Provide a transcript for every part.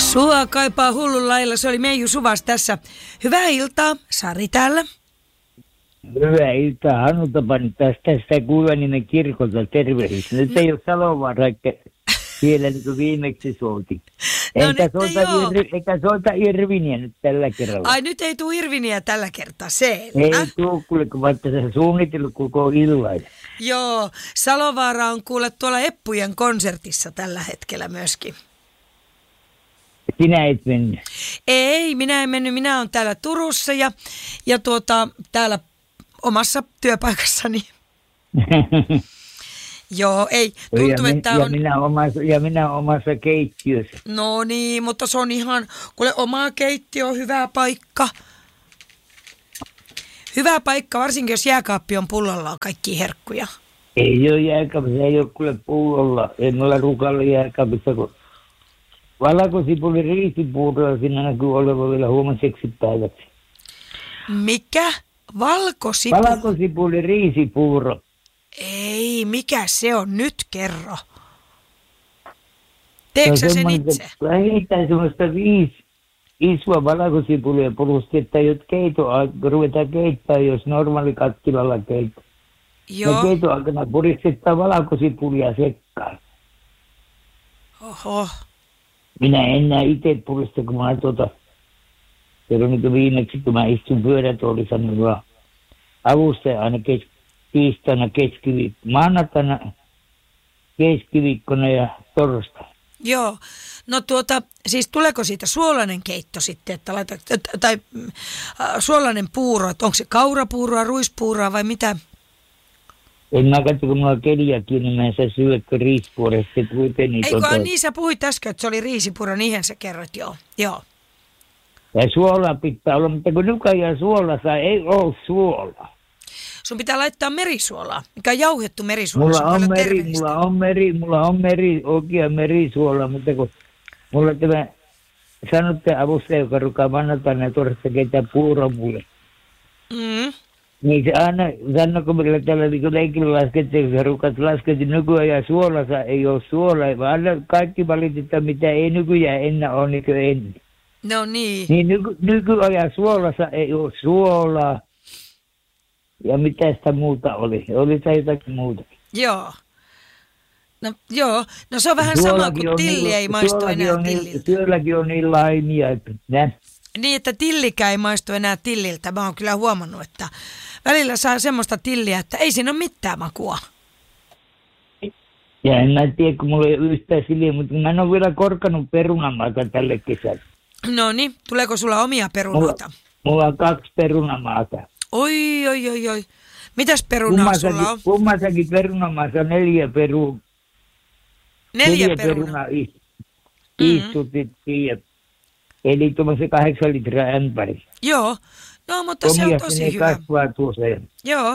Sua kaipaa hullun lailla. Se oli Meiju Suvas tässä. Hyvää iltaa. Sari täällä. Hyvää iltaa. Hannu Tapani tästä Kuivaniemen kirkolta. Tervehdys. Nyt ei ole Salovaara, että siellä niin kuin viimeksi soitin. Eikä soita Irviniä nyt tällä kerralla. Ai nyt ei tule Irviniä tällä kertaa, selvä. Ei tule, kun vaikka se suunnitellut koko illan. Joo, Salovaara on kuule tuolla Eppujen konsertissa tällä hetkellä myöskin. Sinä et mennyt? Ei, minä en mennyt. Minä olen täällä Turussa ja täällä omassa työpaikassani. Joo, ei. Tuntuu, että on... minä omassa keittiössä. No niin, mutta se on ihan, kuule, oma keittiö on hyvä paikka. Hyvä paikka, varsinkin jos jääkaappi on pullolla, on kaikki herkkuja. Ei ole jääkaapissa, ei ole kuule pullolla. Ei mulla rukalla jääkaapissa, kun valkosipuli riisipuuroa siinä näkyy olevan vielä huomiseksi päiväksi. Mikä? Valkosipuli? Valkosipuli riisipuuro. Ei, mikä se on? Nyt kerro. Teekö sä sen itse? Vähintään semmoista 5 isoa valkosipulia purustettaan, jos ruvetaan keittää, jos normaali kattilalla keittää. Joo. Ja keiton aikana puristetaan valkosipulia sekkaan. Oho. Minä en näe itse purista, kun mä kerron niin viimeksi, kun mä istun pyörätuolissa, niin mulla avustaja aina tiistaina, maanantaina, keskiviikkona ja torstaina. Joo. No siis tuleeko siitä suolainen keitto sitten, että suolainen puuro, että onko se kaurapuuroa, ruispuuroa vai mitä? En mä katso, kun mulla on keliakin, niin mä en saa syödä riisipuurosta. Eikö niin, sä puhuit äsken, että se oli riisipuuro, niinhän sä kerrot, joo. Ja suola pitää olla, mutta kun nykyään suolassa ei ole suola. Sun pitää laittaa merisuolaa, mikä on jauhettu merisuola. Mulla on oikea merisuola, mutta kun mulla tämä sanotte avustaja, joka rukaa vannataan ja tuossa keitä puuro mulle. Niin se aina sanoo, kun meillä tällä leikillä laskettiin, kun rukat laskettiin nykyään suolassa ei ole suolaa, vaan kaikki valitetaan, mitä ei nykyään enää ole, niin kuin ennen. No niin. Niin nykyajan suolassa ei ole suolaa. Ja mitä sitä muuta oli? Oli se jotakin muuta? Joo. No se on vähän sama kuin tilli ei maistu enää tilliltä. Työlläkin on niin laimia, että Niin, että tillikään ei maistu enää tilliltä. Mä oon kyllä huomannut, että välillä saa semmoista tilliä, että ei siinä ole mitään makua. Ja en mä tiedä, kun mulla ei ole yhtään siliä, mutta mä en ole vielä korkannut perunamaata tälle kesällä. No niin, tuleeko sulla omia perunoita? Mulla on 2 perunamaata. Oi. Mitäs perunaa sulla on? Kummassakin perunamaassa 4 perunaa. 4 perunaa? Istuttiin. Eli tuommoisen 8 litraa ämpäri. Joo, no mutta se on tosi hyvä. Kasvaa tuossa. Joo.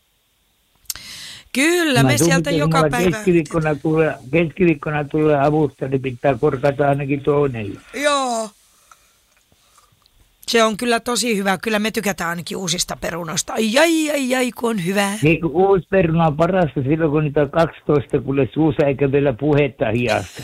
Kyllä, me sieltä joka päivä. Keskiviikkona tulee avusta, niin pitää korkata ainakin toinen. Joo. Se on kyllä tosi hyvä. Kyllä me tykätään ainakin uusista perunoista. Ai, kun on hyvä. Niin kuin uusi peruna on parasta silloin, kun niitä on 12, kuule suussa eikä vielä puhetta hiasta.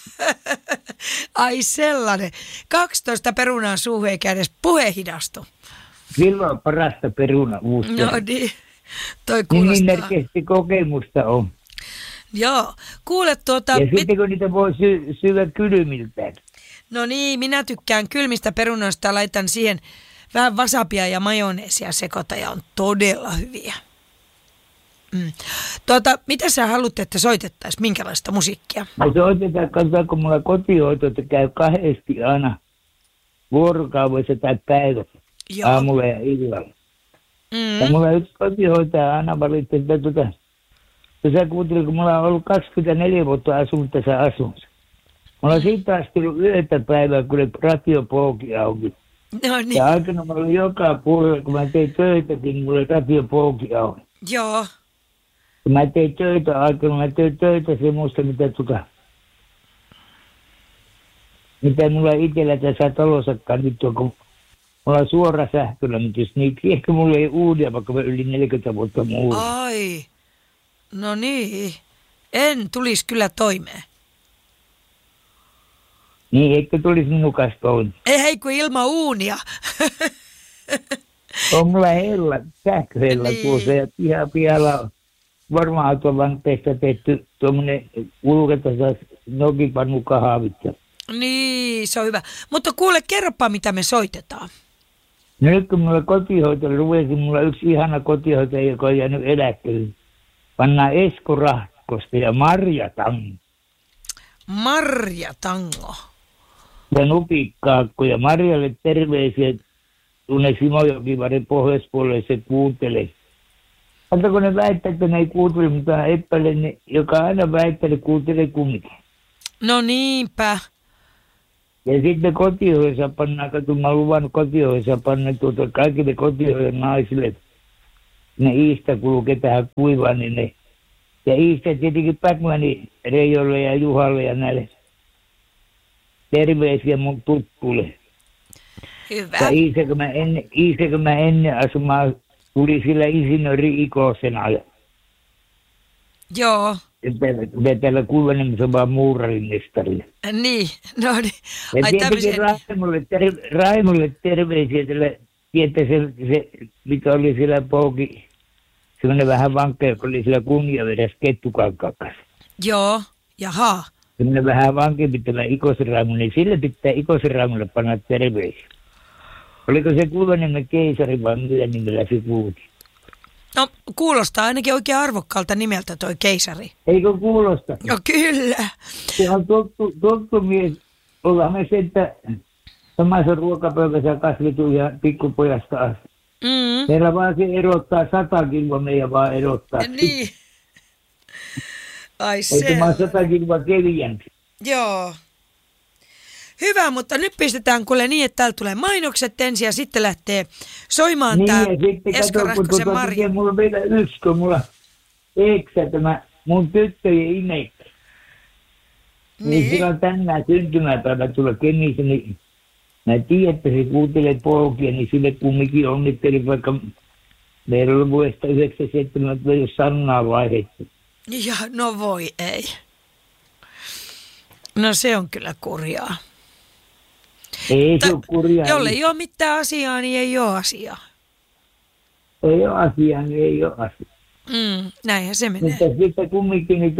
Ai sellainen. 12 perunaa suuhun eikä edes puhe hidastu. Silloin on parasta peruna uusi. No niin, toi kuulostaa. Niin merkeästi kokemusta on. Joo, kuule Ja sitten kun niitä voi syödä kylmiltään. No niin, minä tykkään kylmistä perunoista, laitan siihen vähän wasabia ja majoneesia sekoita ja on todella hyviä. Mitä sä haluat, että soitettaisiin? Minkälaista musiikkia? No soitetaan, katsotaan, kun mulla kotihoito, että käy 2 aina vuorokaudessa tai päivässä. Joo. Aamulla ja illalla. Ja mulla yksi kotihoitaja aina valitti, että sä kuuntelit, kun mulla on ollut 24 vuotta asunut tässä asunnossa. Mulla on siitä asti ollut yötä päivää, kun oli radiopouki auki. No niin. Ja aikana mulla oli joka puolella, kun mä tein töitäkin, niin mulla oli radiopouki auki. Joo. Kun mä tein töitä semmoista, mitä mulla itsellä tässä talossakaan nyt on, kun mulla on suora sähkölämmitys, niin ehkä mulla ei uudia, vaikka mä yli 40 vuotta muuta. Ai, no niin. En tulisi kyllä toimeen. Niin, eikö tulisi nukasta on. Ei kun ilman uunia. On mulla hella, sähköhella Niin. tuossa ja pihalla on varmaan autovanteesta tehty tuommoinen ulkotasas nokipannu kahvitsa. Niin, se on hyvä. Mutta kuule, kerropa mitä me soitetaan. No nyt kun mulla kotihoito ruvesi, mulla yksi ihana kotihoitaja, joka on jäänyt eläkkeelle. Pannaan Esko Rahkosta ja Marja Tango. Marja Tango. Ja Nupikkaakko ja Marjalle terveisiä. Tunne Simojokivarin pohjoispuolelle se kuuntelee. Mutta kun ne väittää, että ne ei kuuntele, mutta epäile, niin joka aina väittää, että kuuntelee kumminkin. No niinpä. Ja sitten kotihoidossa pannaan, kun mä oon luvannut kotihoidossa panna kaikille kotihoidon naisille, ne Iista kulkee tähän kuivaan, niin ne. Ja Iista tietenkin Päkmäni Reijolle ja Juhalle ja näille terveisiä mun tuttuille. Hyvä. Ja Iisa, kun mä ennen asumaan, tuli sillä insinööri Ikosena. Joo. Ja täällä Kuivaniemisessä vaan muurarin mestarille. Niin, no niin. Ja Ai tietenkin Raimolle terveisiä, että se, mikä oli siellä pouki, semmoinen vähän vankka, joka oli siellä kunniavedessä kettukankakas. Joo, jaha. Semmoinen vähän vankempi tämä Ikosen Raimo, niin sille pitää Ikosen Raimolle panna terveisiä. Oliko se Kuivaniemen keisari vai millä nimellä se kulki? No, kuulostaa ainakin oikein arvokkaalta nimeltä toi keisari. Eikö kuulosta? No kyllä. Se on tuttu mies. Ollaan me se, että samassa ruokapöydässä kasvitu ja pikkupojasta asti. Meillä vaan se erottaa 100 kiloa, meidän vaan erottaa. Niin. Ai Eikö se. mä 100 kiloa keviämpi? Joo. Hyvä, mutta nyt pistetään kuule niin, että täällä tulee mainokset ensin ja sitten lähtee soimaan Niin, tää ja sitten Esko kato, kun Rahkosen Marja. mulla on vielä yksi, kun mulla eksä tämä mun tyttöjen imekki. Niin sillä on tänään syntymäpäivä tulla Kemissä, niin mä tiedän, että se kuuntelee polkia, niin sille kumminkin onnittelin, vaikka meillä on vuodesta 97, ei ole sanaa vaihdettu. Ja, no voi ei. No se on kyllä kurjaa. Ei se ole kurjaa. Jolle ei ole mitään asiaa, niin ei ole asiaa. Ei ole asiaa, niin ei ole asiaa. Näinhän se menee. Mutta sitten kumminkin, niin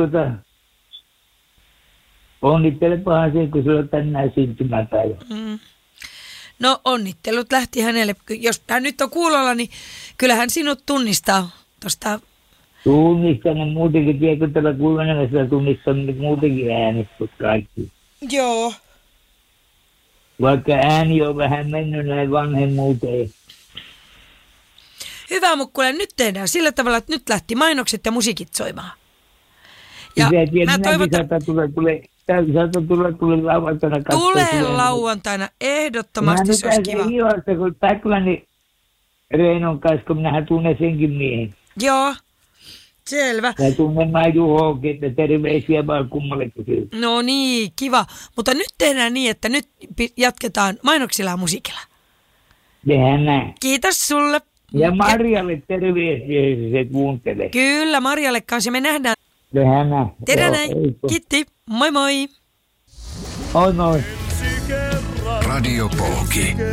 onnittelepahan sen, kun sulla on tänään syntymäpäivä. No onnittelut lähti hänelle. Jos hän nyt on kuulolla, niin kyllähän sinut tunnistaa tuosta. Tunnistan ne muutenkin, tiedätkö tällä Kuivaniemisellä tunnistan niin muutenkin äänestä kaikki. Joo. Vaikka ääni on vähän mennyt näin vanhemmuuteen. Hyvä, mutta kuule, nyt tehdään sillä tavalla, että nyt lähti mainokset ja musiikit soimaan. Ja mä toivotan. Tule lauantaina katsoa. Tulee lauantaina, ehdottomasti se olisi kiva. Mä nyt pääsen kun Päkläni Reinon kanssa, kun minähän tunnen senkin miehen. Joo, selvä. Ja tunnen mä Juhokin, että terveisiä vaan kummallekin. No niin, kiva. Mutta nyt tehdään niin, että nyt jatketaan mainoksilla ja musiikilla. Tehdään näin. Kiitos sulle. Ja Marjalle terveisiä, se kuuntelee. Kyllä, Marjalle kanssa me nähdään. Tehdään näin. Tehdään näin. Kiitti. Moi moi. Moi moi. Radio Pohki.